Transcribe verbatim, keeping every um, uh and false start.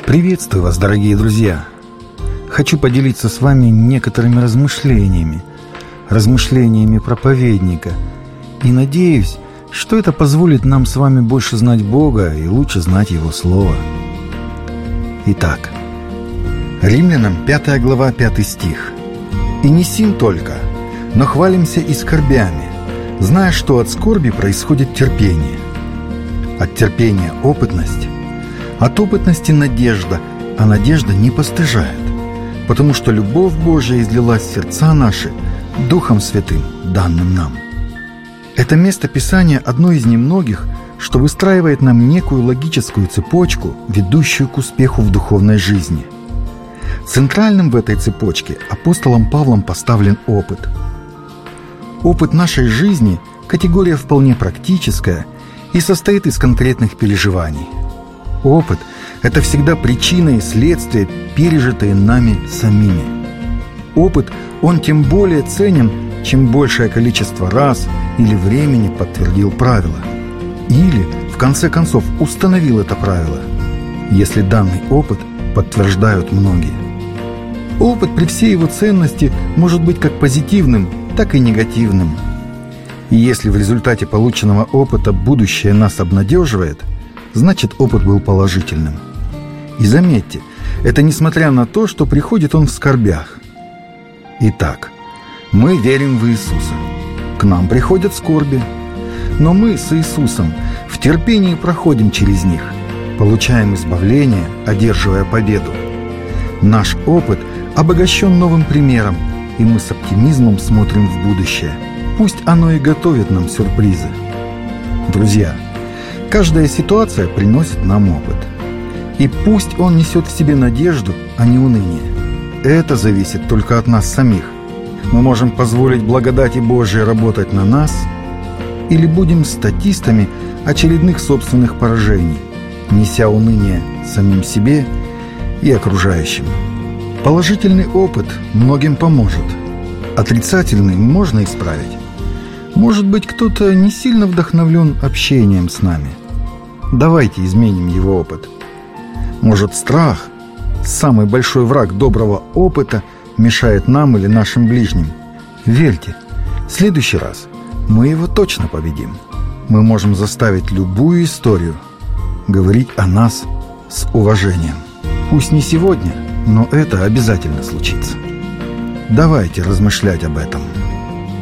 Приветствую вас, дорогие друзья! Хочу поделиться с вами некоторыми размышлениями, размышлениями проповедника, и надеюсь, что это позволит нам с вами больше знать Бога и лучше знать Его Слово. Итак, Римлянам пятая глава, пятый стих. «И не сим только, но хвалимся и скорбями, зная, что от скорби происходит терпение, от терпения опытность, от опытности надежда, а надежда не постыжает, потому что любовь Божия излилась в сердца наши Духом Святым, данным нам». Это место Писания одно из немногих, что выстраивает нам некую логическую цепочку, ведущую к успеху в духовной жизни. Центральным в этой цепочке апостолом Павлом поставлен опыт. Опыт нашей жизни – категория вполне практическая и состоит из конкретных переживаний. Опыт – это всегда причина и следствие, пережитые нами самими. Опыт, он тем более ценен, чем большее количество раз или времени подтвердил правило. Или, в конце концов, установил это правило, если данный опыт подтверждают многие. Опыт при всей его ценности может быть как позитивным, так и негативным. И если в результате полученного опыта будущее нас обнадеживает, значит, опыт был положительным. И заметьте, это несмотря на то, что приходит он в скорбях. Итак, мы верим в Иисуса. К нам приходят скорби. Но мы с Иисусом в терпении проходим через них, получаем избавление, одерживая победу. Наш опыт обогащен новым примером, и мы с оптимизмом смотрим в будущее. Пусть оно и готовит нам сюрпризы. Друзья, каждая ситуация приносит нам опыт. И пусть он несет в себе надежду, а не уныние. Это зависит только от нас самих. Мы можем позволить благодати Божией работать на нас, или будем статистами очередных собственных поражений, неся уныние самим себе и окружающим. Положительный опыт многим поможет. Отрицательный можно исправить. Может быть, кто-то не сильно вдохновлен общением с нами. Давайте изменим его опыт. Может, страх, самый большой враг доброго опыта, мешает нам или нашим ближним. Верьте, в следующий раз мы его точно победим. Мы можем заставить любую историю говорить о нас с уважением. Пусть не сегодня, но это обязательно случится. Давайте размышлять об этом.